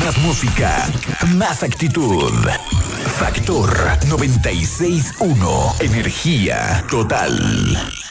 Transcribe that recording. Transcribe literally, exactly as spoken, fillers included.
Más música, más actitud. Factor noventa y seis punto uno. Energía total.